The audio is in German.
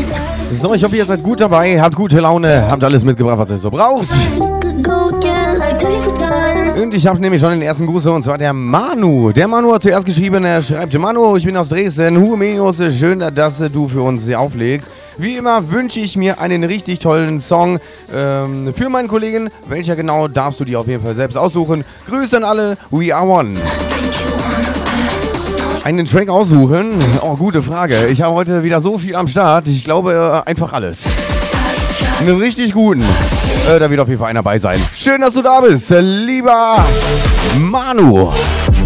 So, ich hoffe, ihr seid gut dabei, habt gute Laune, habt alles mitgebracht, was ihr so braucht. Und ich habe nämlich schon den ersten Gruß, und zwar der Manu. Der Manu hat zuerst geschrieben, er schreibt: Manu, ich bin aus Dresden. Humenius, schön, dass du für uns hier auflegst. Wie immer wünsche ich mir einen richtig tollen Song für meinen Kollegen. Welcher genau, darfst du dir auf jeden Fall selbst aussuchen. Grüße an alle, we are one. Einen Track aussuchen? Oh, gute Frage. Ich habe heute wieder so viel am Start. Ich glaube, einfach alles. Einen richtig guten. Da wird auf jeden Fall einer dabei sein. Schön, dass du da bist, lieber Manu.